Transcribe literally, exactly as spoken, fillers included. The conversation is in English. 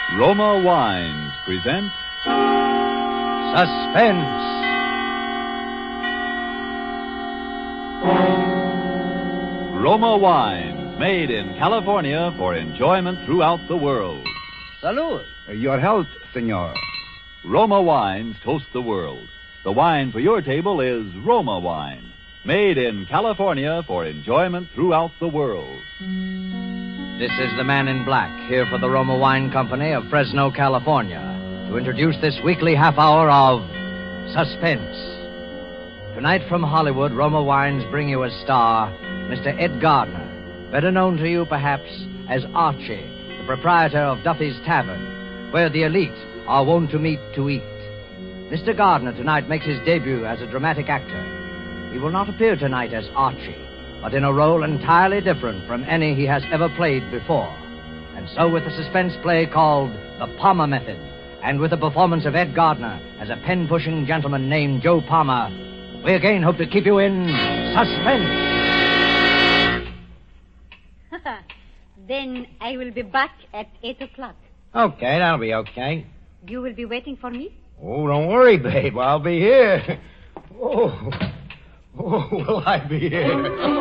Roma Wines present Suspense. Roma Wines, made in California for enjoyment throughout the world. Salud. Your health, senor. Roma Wines toast the world. The wine for your table is Roma Wine, made in California for enjoyment throughout the world. This is the Man in Black, here for the Roma Wine Company of Fresno, California, to introduce this weekly half hour of Suspense. Tonight from Hollywood, Roma Wines bring you as star Mister Ed Gardner, better known to you perhaps as Archie, the proprietor of Duffy's Tavern, where the elite are wont to meet to eat. Mister Gardner tonight makes his debut as a dramatic actor. He will not appear tonight as Archie, but in a role entirely different from any he has ever played before. And so with a suspense play called The Palmer Method, and with the performance of Ed Gardner as a pen-pushing gentleman named Joe Palmer, we again hope to keep you in suspense. Then I will be back at eight o'clock. Okay, that'll be okay. You will be waiting for me? Oh, don't worry, babe. I'll be here. Oh, oh, will I be here?